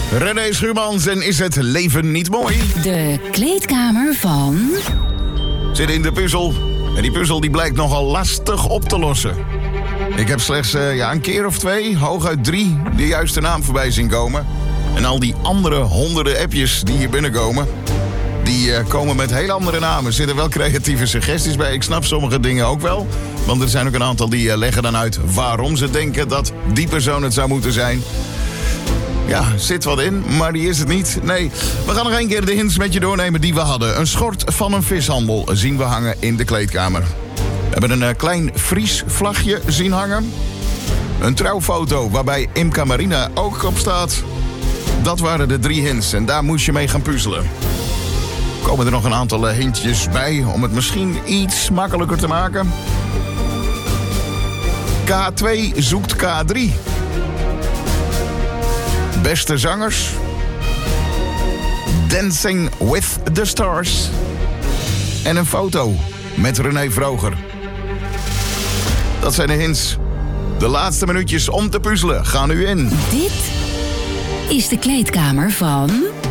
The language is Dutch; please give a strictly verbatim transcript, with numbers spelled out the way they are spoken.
René Schuurmans en is het leven niet mooi? De kleedkamer van... Zit in de puzzel. En die puzzel die blijkt nogal lastig op te lossen. Ik heb slechts uh, ja, een keer of twee, hooguit drie, de juiste naam voorbij zien komen. En al die andere honderden appjes die hier binnenkomen... die uh, komen met heel andere namen. Er zitten wel creatieve suggesties bij. Ik snap sommige dingen ook wel. Want er zijn ook een aantal die uh, leggen dan uit waarom ze denken dat die persoon het zou moeten zijn. Ja, zit wat in, maar die is het niet. Nee, we gaan nog één keer de hints met je doornemen die we hadden. Een schort van een vishandel zien we hangen in de kleedkamer. We hebben een uh, klein Fries vlagje zien hangen. Een trouwfoto waarbij Imca Marina ook op staat. Dat waren de drie hints en daar moest je mee gaan puzzelen. Komen er nog een aantal uh, hintjes bij om het misschien iets makkelijker te maken. K twee zoekt K drie. Beste zangers. Dancing with the Stars. En een foto met René Vroger. Dat zijn de hints. De laatste minuutjes om te puzzelen gaan nu in. Dit is de kleedkamer van...